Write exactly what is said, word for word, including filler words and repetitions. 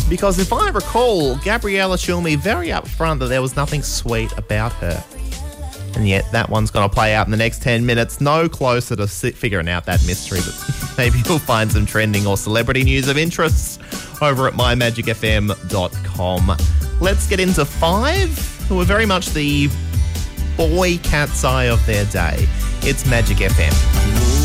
Because if I recall, Gabriella assured me very upfront that there was nothing sweet about her. And yet that one's going to play out in the next ten minutes. No closer to figuring out that mystery, but maybe you'll find some trending or celebrity news of interest over at my magic f m dot com. Let's get into five, who are very much the boy cat's eye of their day. It's Magic F M.